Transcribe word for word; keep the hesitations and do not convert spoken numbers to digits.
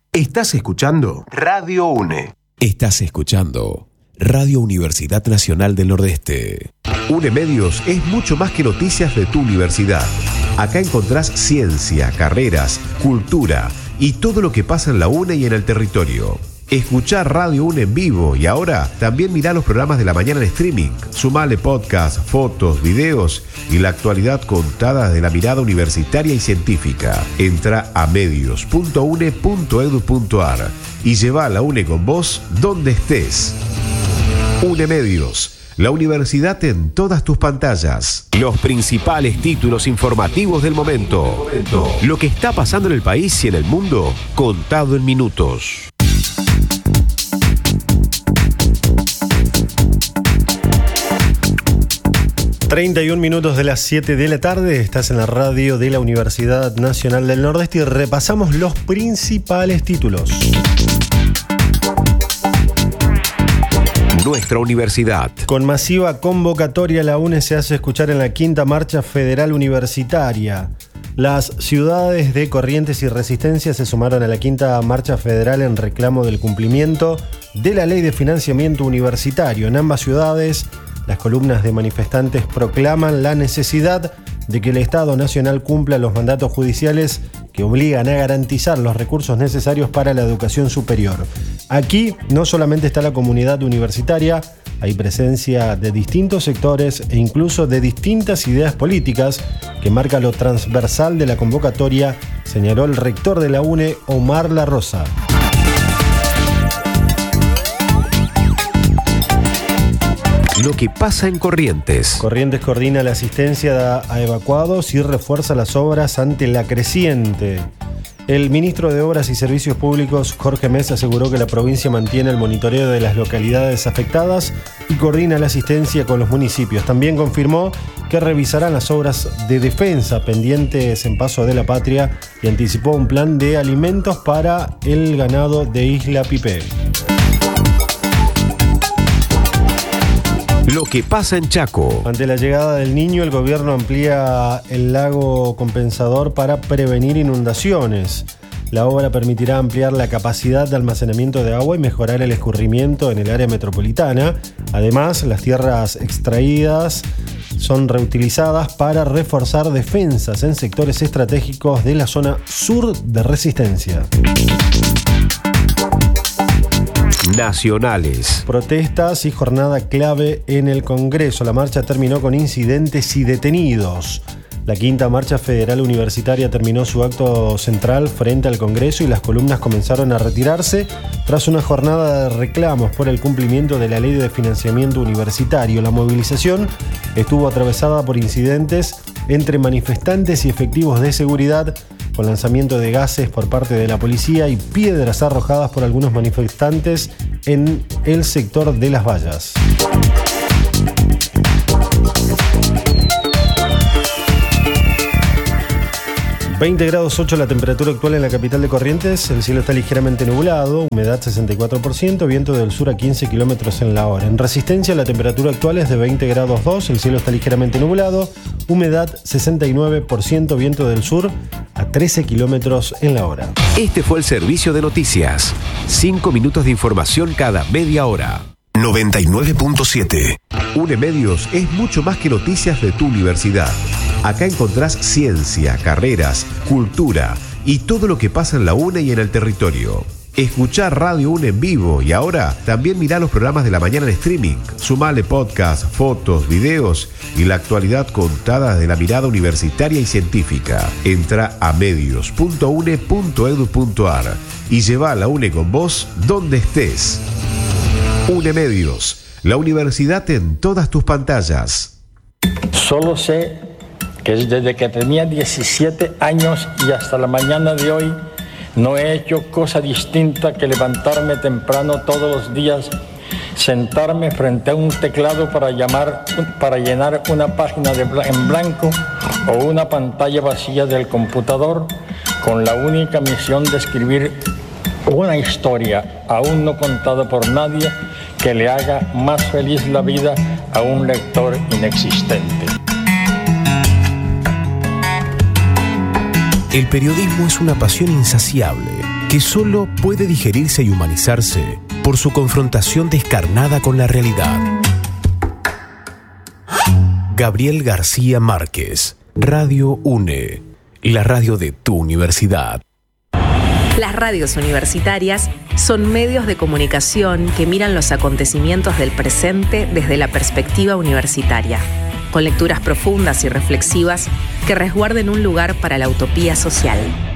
Estás escuchando Radio UNE. Estás escuchando Radio Universidad Nacional del Nordeste. UNE Medios es mucho más que noticias de tu universidad. Acá encontrás ciencia, carreras, cultura y todo lo que pasa en la UNE y en el territorio. Escuchá Radio UNE en vivo y ahora también mirá los programas de la mañana en streaming. Sumale podcast, fotos, videos y la actualidad contada desde la mirada universitaria y científica. Entra a medios punto une punto edu punto ar y lleva a la UNE con vos donde estés. UNE Medios, la universidad en todas tus pantallas. Los principales títulos informativos del momento. Lo que está pasando en el país y en el mundo, contado en minutos. treinta y un minutos de las siete de la tarde, estás en la radio de la Universidad Nacional del Nordeste y repasamos los principales títulos. Nuestra universidad. Con masiva convocatoria, la UNE se hace escuchar en la quinta marcha federal universitaria. Las ciudades de Corrientes y Resistencia se sumaron a la quinta marcha federal en reclamo del cumplimiento de la ley de financiamiento universitario. En ambas ciudades, las columnas de manifestantes proclaman la necesidad de que el Estado Nacional cumpla los mandatos judiciales que obligan a garantizar los recursos necesarios para la educación superior. Aquí no solamente está la comunidad universitaria, hay presencia de distintos sectores e incluso de distintas ideas políticas que marca lo transversal de la convocatoria, señaló el rector de la UNE, Omar La Rosa. Lo que pasa en Corrientes. Corrientes coordina la asistencia a evacuados y refuerza las obras ante la creciente. El ministro de Obras y Servicios Públicos, Jorge Mesa, aseguró que la provincia mantiene el monitoreo de las localidades afectadas y coordina la asistencia con los municipios. También confirmó que revisarán las obras de defensa pendientes en Paso de la Patria y anticipó un plan de alimentos para el ganado de Isla Pipé. Lo que pasa en Chaco. Ante la llegada del Niño, el gobierno amplía el lago compensador para prevenir inundaciones. La obra permitirá ampliar la capacidad de almacenamiento de agua y mejorar el escurrimiento en el área metropolitana. Además, las tierras extraídas son reutilizadas para reforzar defensas en sectores estratégicos de la zona sur de Resistencia. Nacionales. Protestas y jornada clave en el Congreso. La marcha terminó con incidentes y detenidos. La quinta marcha federal universitaria terminó su acto central frente al Congreso y las columnas comenzaron a retirarse tras una jornada de reclamos por el cumplimiento de la ley de financiamiento universitario. La movilización estuvo atravesada por incidentes entre manifestantes y efectivos de seguridad, con lanzamiento de gases por parte de la policía y piedras arrojadas por algunos manifestantes en el sector de las vallas. veinte grados ocho la temperatura actual en la capital de Corrientes. El cielo está ligeramente nublado, humedad sesenta y cuatro por ciento, viento del sur a quince kilómetros en la hora. En Resistencia la temperatura actual es de veinte grados dos, el cielo está ligeramente nublado, humedad sesenta y nueve por ciento, viento del sur a trece kilómetros en la hora. Este fue el servicio de noticias. Cinco minutos de información cada media hora. noventa y nueve punto siete. UNE Medios es mucho más que noticias de tu universidad. Acá encontrás ciencia, carreras, cultura y todo lo que pasa en la UNE y en el territorio. Escuchá Radio UNE en vivo y ahora también mirá los programas de la mañana en streaming. Sumale podcast, fotos, videos y la actualidad contada desde la mirada universitaria y científica. Entra a medios punto une punto edu punto ar y lleva a la UNE con vos donde estés. UNE Medios, la universidad en todas tus pantallas. Solo sé que desde que tenía diecisiete años y hasta la mañana de hoy no he hecho cosa distinta que levantarme temprano todos los días, sentarme frente a un teclado para, llamar, para llenar una página de, en blanco o una pantalla vacía del computador con la única misión de escribir una historia aún no contada por nadie que le haga más feliz la vida a un lector inexistente. El periodismo es una pasión insaciable, que solo puede digerirse y humanizarse por su confrontación descarnada con la realidad. Gabriel García Márquez, Radio UNE, la radio de tu universidad. Las radios universitarias son medios de comunicación que miran los acontecimientos del presente desde la perspectiva universitaria, con lecturas profundas y reflexivas que resguarden un lugar para la utopía social.